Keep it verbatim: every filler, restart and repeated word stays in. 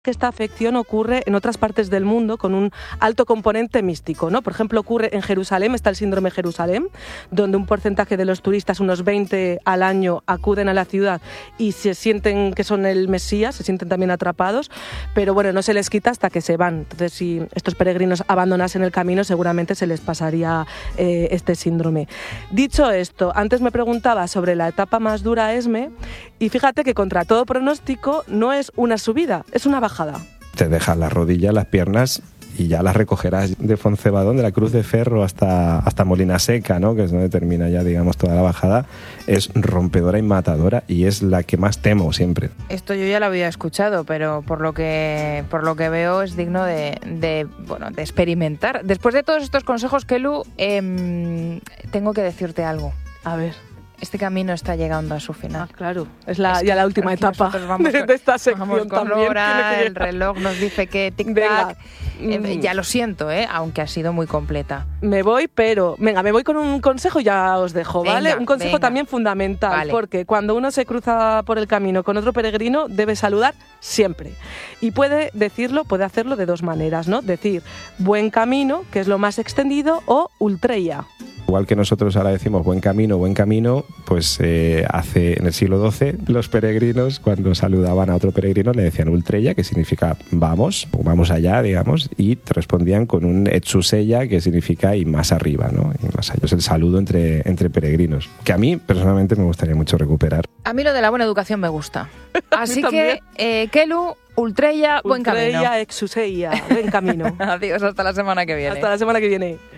que esta afección ocurre en otras partes del mundo con un alto componente místico, ¿no? Por ejemplo, ocurre en Jerusalén, está el síndrome de Jerusalén, donde un porcentaje de los turistas, unos veinte al año, acuden a la ciudad y se sienten que son el Mesías, se sienten también atrapados, pero bueno, no se les quita hasta que se van. Entonces, si estos peregrinos abandonasen el camino, seguramente se les pasaría eh, este síndrome. Dicho esto, antes me preguntaba sobre la etapa más dura ESME, y fíjate que contra todo pronóstico no es una subida, es una bajada. Te dejas las rodillas, las piernas y ya las recogerás de Foncebadón, de la Cruz de Ferro hasta, hasta Molina Seca, ¿no? Que es donde termina ya, digamos, toda la bajada. Es rompedora y matadora y es la que más temo siempre. Esto yo ya lo había escuchado, pero por lo que, por lo que veo es digno de, de, bueno, de experimentar. Después de todos estos consejos, Kelu, eh, tengo que decirte algo. A ver. Este camino está llegando a su final. Ah, claro, es, la, es ya la última etapa vamos de, con, de esta sección vamos con también. Hora, el reloj nos dice que tic-tac. Eh, ya lo siento, eh, aunque ha sido muy completa. Me voy, pero... Venga, me voy con un consejo y ya os dejo, ¿vale? Venga, un consejo venga. también fundamental, Vale. porque cuando uno se cruza por el camino con otro peregrino, debe saludar siempre. Y puede decirlo, puede hacerlo de dos maneras, ¿no? Decir buen camino, que es lo más extendido, o ultreia. Igual que nosotros ahora decimos buen camino, buen camino, pues eh, hace en el siglo doce los peregrinos cuando saludaban a otro peregrino le decían ultreia, que significa vamos, o vamos allá, digamos, y te respondían con un etsuseia, que significa y más arriba, ¿no? Y más allá. Es el saludo entre, entre peregrinos, que a mí personalmente me gustaría mucho recuperar. A mí lo de la buena educación me gusta. Así que, eh, Kelu, ultreia, buen camino. Ultreia, exuseia, buen camino. Adiós, hasta la semana que viene. Hasta la semana que viene.